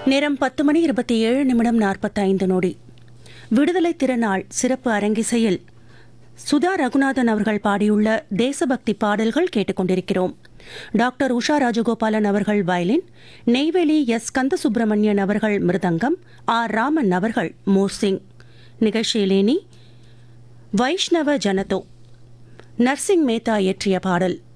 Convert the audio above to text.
நேரம் 10:27:45. விடுதலை திருநாள் சிறப்பு அரங்கிசையில் சுதா ரகுநாதன் அவர்கள் பாடியுள்ள தேசபக்தி பாடல்கள் கேட்டுக்கொண்டிருக்கிறோம். டாக்டர் உஷா ராஜகோபாலன் அவர்கள் வயலின், நெய்வேலி எஸ் கந்தசுப்பிரமணியன் அவர்கள் மிருதங்கம், ஆர் ராமன் அவர்கள் மோர்சிங். நிகழ்ச்சியிலேனி வைஷ்ணவ ஜனதோ நர்சிங் மேத்தா இயற்றிய பாடல்.